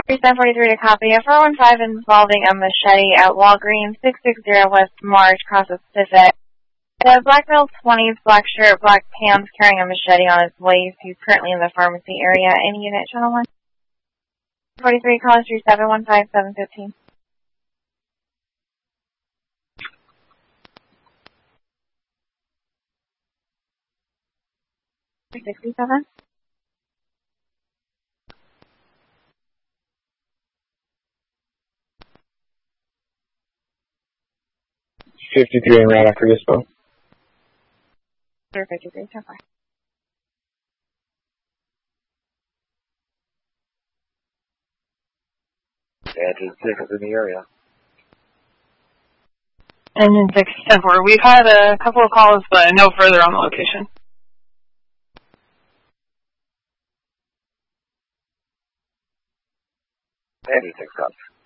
3743 to copy. A 415 involving a machete at Walgreens, 660 West March, across the Pacific. The black male 20s, black shirt, black pants, carrying a machete on his waist. He's currently in the pharmacy area. Any unit, channel 1? 43, call 3715-715. 67. 53 and right after Dispo. 53, 10-5. Engine 6 is in the area. Engine 6, 10-4. We've had a couple of calls, but no further on the location. Engine 6 cops.